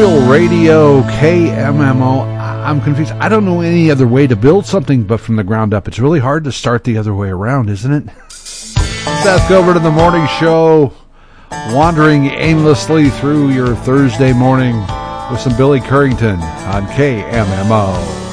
Real Radio, KMMO. I'm confused. I don't know any other way to build something but from the ground up. It's really hard to start the other way around, isn't it? Seth Gilbert in the morning show, wandering aimlessly through your Thursday morning with some Billy Currington on KMMO.